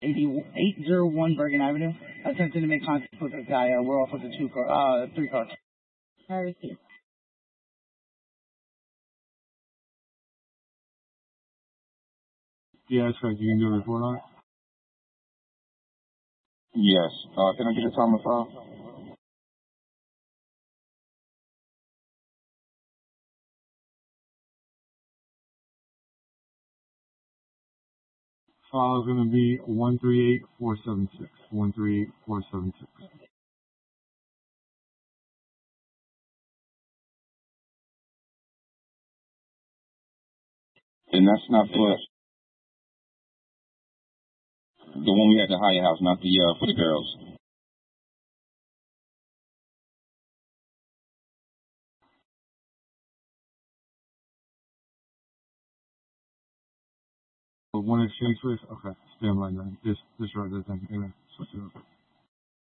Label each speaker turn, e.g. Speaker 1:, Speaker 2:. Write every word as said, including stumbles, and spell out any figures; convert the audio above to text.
Speaker 1: eighty, eight oh one Bergen Avenue. Attempting to make contact with a guy. Uh, we're off with a two car, uh, three car. I received.
Speaker 2: Yeah, that's correct. You can do a report on it?
Speaker 3: Yes. Uh, can I get a time of file?
Speaker 2: File is going to be one three eight four seven six. one three eight four seven six.
Speaker 3: And that's not for the one we had at the Hyatt House, not the uh, for the girls.
Speaker 2: One exchange, please? Okay. Stand by then. Just, just write that thing. Anyway, switch it up.